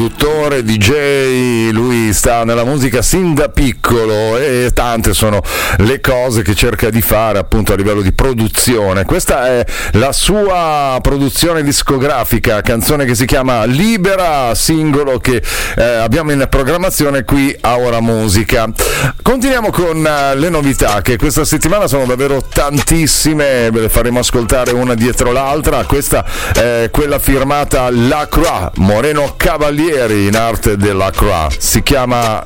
produttore, DJ, lui sta nella musica sin da piccolo e tante sono le cose che cerca di fare appunto a livello di produzione. Questa è la sua produzione discografica, canzone che si chiama Libera, singolo che abbiamo in programmazione qui a Ora Musica. Continuiamo con le novità, che questa settimana sono davvero tantissime, ve le faremo ascoltare una dietro l'altra. Questa è quella firmata La Croix, Moreno Cavalieri in arte della Croix, si chiama